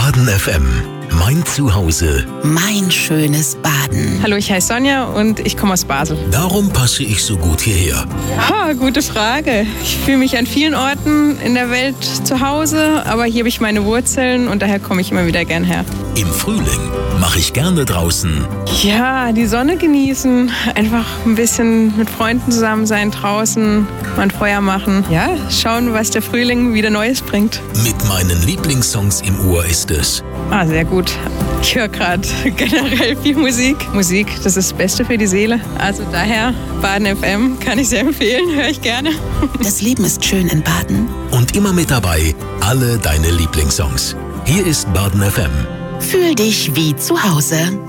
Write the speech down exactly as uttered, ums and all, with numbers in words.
Baden F M. Mein Zuhause. Mein schönes Baden. Hallo, ich heiße Sonja und ich komme aus Basel. Darum passe ich so gut hierher. Ha, gute Frage. Ich fühle mich an vielen Orten in der Welt zu Hause, aber hier habe ich meine Wurzeln und daher komme ich immer wieder gern her. Im Frühling mache ich gerne draußen. Ja, die Sonne genießen, einfach ein bisschen mit Freunden zusammen sein, draußen mal ein Feuer machen. Ja, schauen, was der Frühling wieder Neues bringt. Mit meinen Lieblingssongs im Ohr ist es. Ah, sehr gut. Ich höre gerade generell viel Musik. Musik, das ist das Beste für die Seele. Also daher, Baden F M kann ich sehr empfehlen, höre ich gerne. Das Leben ist schön in Baden. Und immer mit dabei, alle deine Lieblingssongs. Hier ist Baden F M. Fühl dich wie zu Hause.